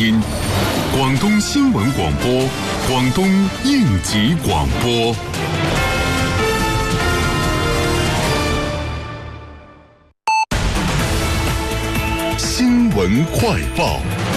音。广东新闻广播，广东应急广播。新闻快报。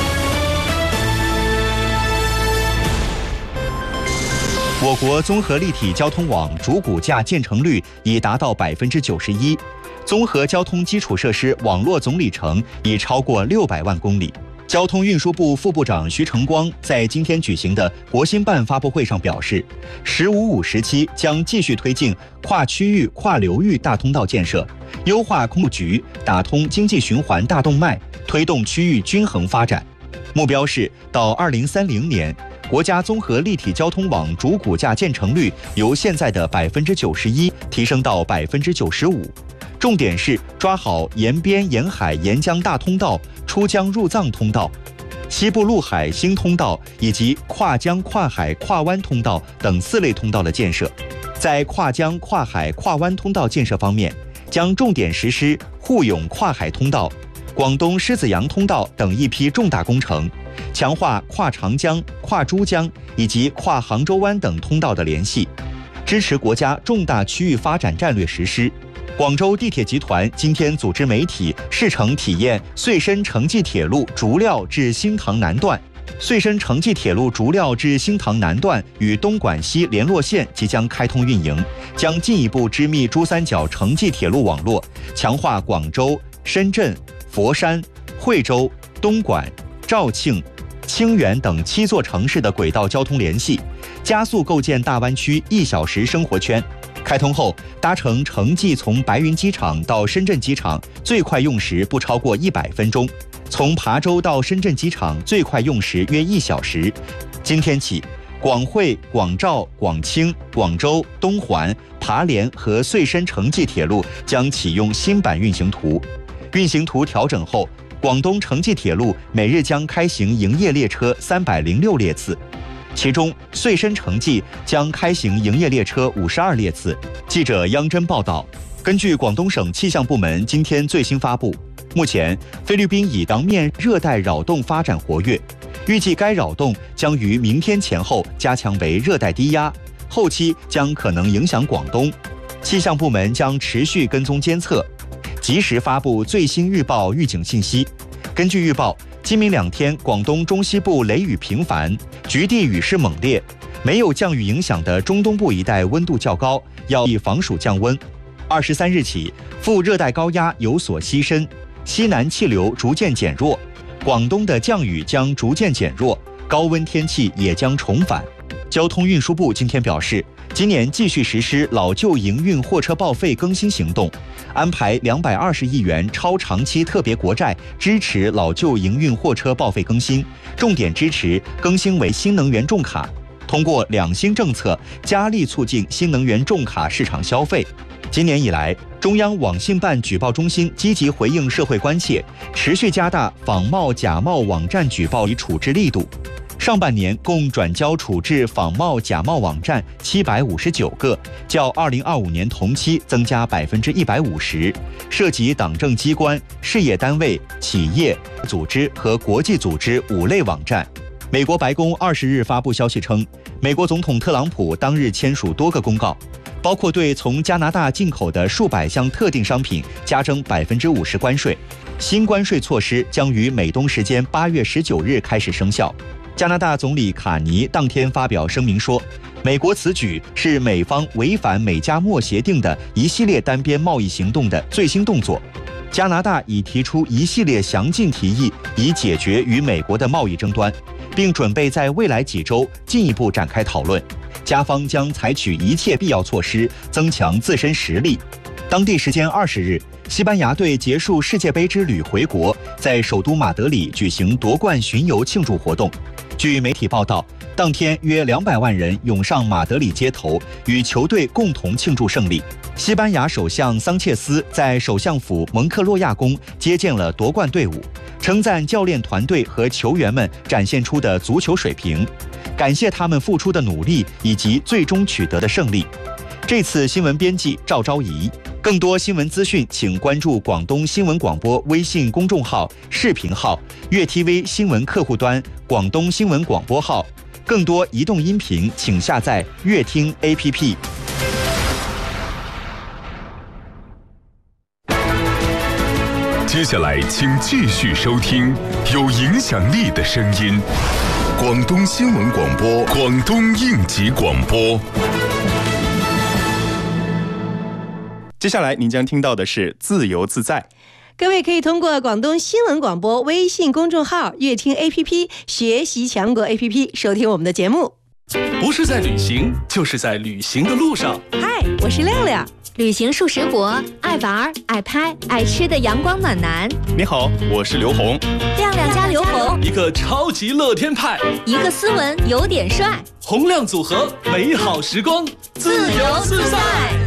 我国综合立体交通网主骨架建成率已达到91%，综合交通基础设施网络总里程已超过600万公里。交通运输部副部长徐成光在今天举行的国新办发布会上表示，“15+5”时期将继续推进跨区域、跨流域大通道建设，优化空路局，打通经济循环大动脉，推动区域均衡发展。目标是到2030年，国家综合立体交通网主骨架建成率由现在的91%提升到95%。重点是抓好沿边、沿海、沿江大通道、出江入藏通道、西部陆海新通道以及跨江、跨海、跨湾通道等4类通道的建设。在跨江、跨海、跨湾通道建设方面，将重点实施沪甬跨海通道、广东狮子洋通道等一批重大工程，强化跨长江、跨珠江以及跨杭州湾等通道的联系，支持国家重大区域发展战略实施。广州地铁集团今天组织媒体试乘体验穗深城际铁路竹料至新塘南段。穗深城际铁路竹料至新塘南段与东莞西联络线即将开通运营，将进一步织密珠三角城际铁路网络，强化广州、深圳、佛山、惠州、东莞、肇庆、清远等7座城市的轨道交通联系，加速构建大湾区1小时生活圈。开通后，搭乘城际从白云机场到深圳机场最快用时不超过100分钟，从琶洲到深圳机场最快用时约1小时。今天起，广惠、广肇、广清、广州、东环、琶联和穗深城际铁路将启用新版运行图。运行图调整后，广东城际铁路每日将开行营业列车306列次。其中，穗深城际将开行营业列车52列次。记者央真报道，根据广东省气象部门今天最新发布，目前菲律宾以当面热带扰动发展活跃，预计该扰动将于明天前后加强为热带低压，后期将可能影响广东。气象部门将持续跟踪监测，及时发布最新预报预警信息。根据预报，今明2天广东中西部雷雨频繁，局地雨势猛烈，没有降雨影响的中东部一带温度较高，要防暑降温。23日起，副热带高压有所西伸，西南气流逐渐减弱，广东的降雨将逐渐减弱，高温天气也将重返。交通运输部今天表示，今年继续实施老旧营运货车报废更新行动，安排220亿元超长期特别国债支持老旧营运货车报废更新，重点支持更新为新能源重卡，通过2新政策加力促进新能源重卡市场消费。今年以来，中央网信办举报中心积极回应社会关切，持续加大仿冒假冒网站举报与处置力度。上半年共转交处置仿冒假冒网站759个，较2025年同期增加150%，涉及党政机关、事业单位、企业、组织和国际组织5类网站。美国白宫20日发布消息称，美国总统特朗普当日签署多个公告，包括对从加拿大进口的数百项特定商品加征50%关税。新关税措施将于美东时间8月19日开始生效。加拿大总理卡尼当天发表声明说，美国此举是美方违反美加墨协定的一系列单边贸易行动的最新动作。加拿大已提出一系列详尽提议，以解决与美国的贸易争端，并准备在未来几周进一步展开讨论。加方将采取一切必要措施，增强自身实力。当地时间20日，西班牙队结束世界杯之旅回国，在首都马德里举行夺冠巡游庆祝活动。据媒体报道，当天约200万人涌上马德里街头，与球队共同庆祝胜利。西班牙首相桑切斯在首相府蒙克洛亚宫接见了夺冠队伍，称赞教练团队和球员们展现出的足球水平，感谢他们付出的努力以及最终取得的胜利。这次新闻编辑赵昭仪。 更多新闻资讯，请关注广东新闻广播微信公众号、视频号、粤 TV 新闻客户端、广东新闻广播号。更多移动音频，请下载粤听 APP。 接下来，请继续收听有影响力的声音——广东新闻广播、广东应急广播。 接下来您将听到的是自由自在。 各位可以通过广东新闻广播微信公众号、粤听 APP、学习强国 APP 收听我们的节目。 不是在旅行，就是在旅行的路上。 嗨，我是亮亮， 旅行数十国，爱玩、爱拍、爱吃的阳光暖男。 你好，我是刘红。 亮亮加刘红， 一个超级乐天派， 一个斯文有点帅， 洪亮组合，美好时光，自由自在。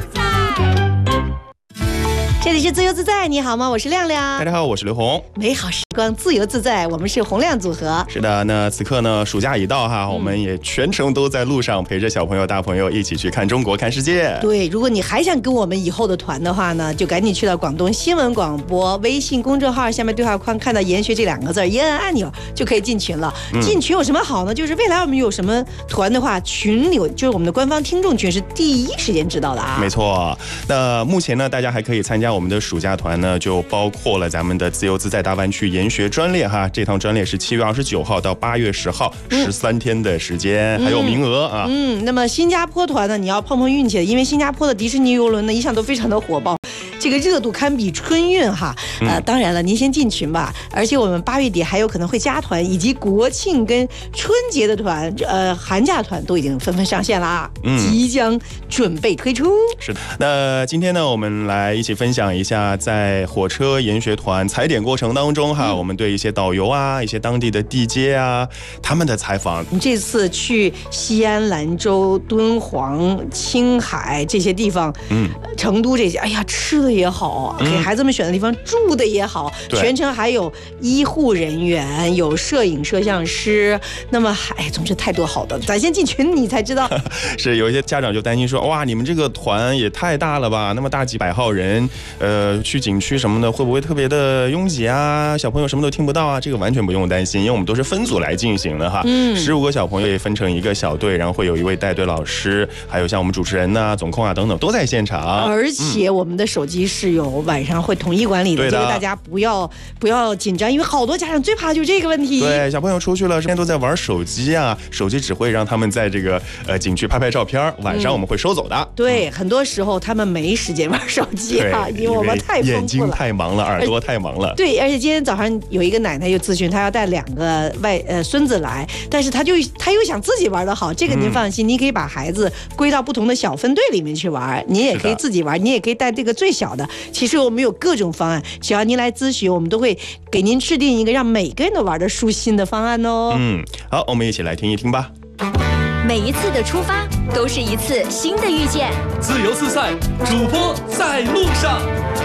这里是自由自在，你好吗？我是亮亮。 大家好，我是刘红。 美好时光，自由自在，我们是洪亮组合。 是的，那此刻呢，暑假已到哈，我们也全程都在路上，陪着小朋友、大朋友一起去看中国、看世界。 对，如果你还想跟我们以后的团的话呢，就赶紧去到广东新闻广播微信公众号下面对话框，看到研学这2个字，一按按钮就可以进群了。进群有什么好呢？就是未来我们有什么团的话，群里就是我们的官方听众群是第一时间知道的啊。 没错，那目前呢，大家还可以参加我们的暑假团呢，就包括了咱们的自由自在大湾区研学专列哈。这趟专列是7月29号到8月10号，13天的时间，还有名额啊。 那么新加坡团呢，你要碰碰运气，因为新加坡的迪士尼游轮呢一向都非常的火爆。这个热度堪比春运哈，当然了，您先进群吧。而且我们8月底还有可能会加团，以及国庆跟春节的团，寒假团都已经纷纷上线啦，即将准备推出。 是的，那今天呢，我们来一起分享一下在火车研学团踩点过程当中哈，我们对一些导游啊、一些当地的地接啊，他们的采访。 你这次去西安、兰州、敦煌、青海这些地方，成都这些，哎呀，吃的也好，给孩子们选的地方住的也好，全程还有医护人员，有摄影摄像师，那么总之太多好的，咱先进群你才知道。 是有一些家长就担心说，哇，你们这个团也太大了吧，那么大几百号人，去景区什么的会不会特别的拥挤啊？小朋友什么都听不到啊？这个完全不用担心，因为我们都是分组来进行的哈。15个小朋友也分成一个小队，然后会有一位带队老师，还有像我们主持人啊、总控啊等等都在现场。 而且我们的手机是有晚上会统一管理的，这个大家不要紧张，因为好多家长最怕就这个问题。 对，小朋友出去了，天天都在玩手机啊，手机只会让他们在这个景区拍照片，晚上我们会收走的。 对，很多时候他们没时间玩手机啊，因为我们太丰富了， 眼睛太忙了，耳朵太忙了。 对，而且今天早上有一个奶奶又咨询，她要带2个孙子来，但是她又想自己玩得好，这个您放心，你可以把孩子归到不同的小分队里面去玩，你也可以自己玩，你也可以带这个最小的。其实我们有各种方案，只要您来咨询，我们都会给您制定一个让每个人都玩得舒心的方案哦。 好，我们一起来听一听吧。 每一次的出发都是一次新的遇见。 自由自在，主播在路上。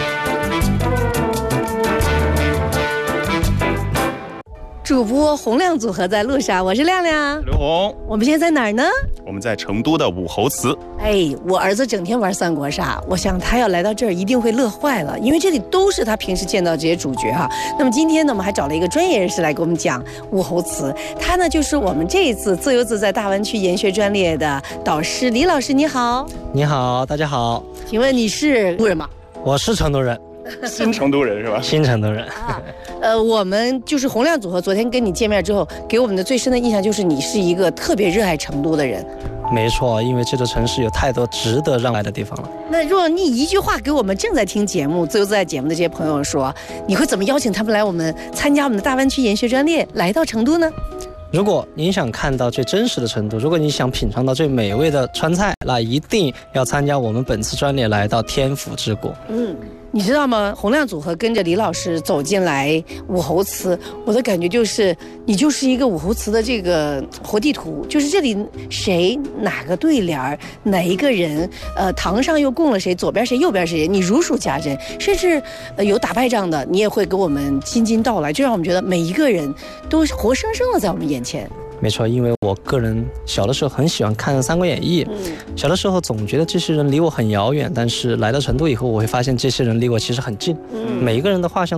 主播洪亮组合在路上，我是亮亮， 刘红。 我们现在在哪儿呢？ 我们在成都的武侯祠。 我儿子整天玩三国杀，我想他要来到这儿一定会乐坏了，因为这里都是他平时见到这些主角哈。那么今天呢，我们还找了一个专业人士来给我们讲武侯祠，他呢就是我们这一次自由自在大湾区研学专列的导师李老师，你好。 你好，大家好。 请问你是成都人吗？ 我是成都人。 新成都人是吧？ 新成都人。 我们就是洪亮组合，昨天跟你见面之后，给我们的最深的印象就是你是一个特别热爱成都的人。 没错，因为这座城市有太多值得让来的地方了。 那如果你一句话给我们正在听节目、自由自在节目的这些朋友说，你会怎么邀请他们来参加我们的大湾区研学专列，来到成都呢？ 如果您想看到最真实的成都，如果你想品尝到最美味的川菜，那一定要参加我们本次专列，来到天府之国。 你知道吗？洪亮组合跟着李老师走进来武侯祠，我的感觉就是你就是一个武侯祠的这个活地图，就是这里谁哪个对联哪一个人，堂上又供了谁，左边谁右边谁，你如数家珍，甚至有打败仗的，你也会给我们津津道来，就让我们觉得每一个人都活生生的在我们眼前。 没错，因为我个人小的时候很喜欢看《三国演义》，小的时候总觉得这些人离我很遥远，但是来到成都以后，我会发现这些人离我其实很近，每一个人的画像